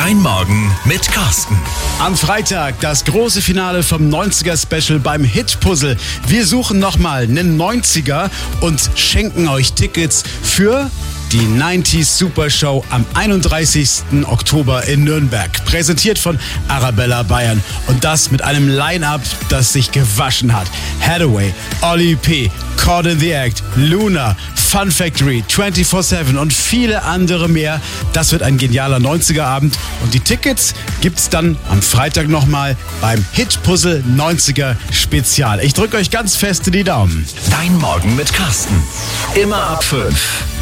Dein Morgen mit Carsten. Am Freitag das große Finale vom 90er-Special beim Hit-Puzzle. Wir suchen nochmal einen 90er und schenken euch Tickets für die 90s Super Show am 31. Oktober in Nürnberg. Präsentiert von Arabella Bayern. Und das mit einem Line-Up, das sich gewaschen hat. Hathaway, Oli P., Caught in the Act, Luna, Fun Factory, 24/7 und viele andere mehr. Das wird ein genialer 90er-Abend. Und die Tickets gibt's dann am Freitag nochmal beim Hit-Puzzle 90er Spezial. Ich drücke euch ganz fest in die Daumen. Dein Morgen mit Carsten. Immer ab 5.